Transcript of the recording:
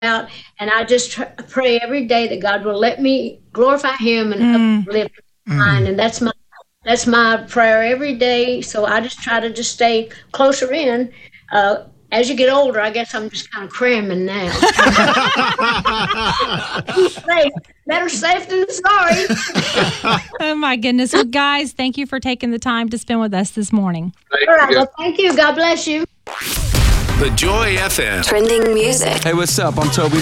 out, and I just pray every day that God will let me glorify Him and uplift mine, and that's my prayer every day. So I just try to just stay closer in. As you get older, I guess I'm just kind of cramming now. Safe. Better safe than sorry. Oh, my goodness. Well, guys, thank you for taking the time to spend with us this morning. All right. Well, thank you. God bless you. The Joy FM. Trending music. Hey, what's up? I'm Toby